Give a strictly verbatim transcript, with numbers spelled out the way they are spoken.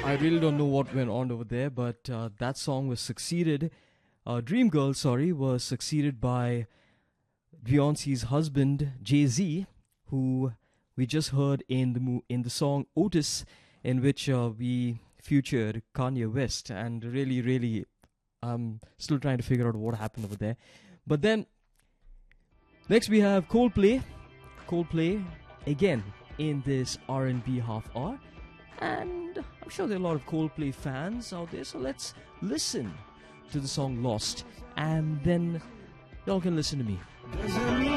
I really don't know what went on over there, but uh, that song was succeeded. Uh, Dream Girl, sorry, was succeeded by Beyonce's husband Jay-Z, who we just heard in the mo- in the song Otis, in which uh, we featured Kanye West, and really, really, I'm still trying to figure out what happened over there. But then next we have Coldplay, Coldplay again in this R and B half hour. And I'm sure there are a lot of Coldplay fans out there, so let's listen to the song Lost, and then y'all can listen to me.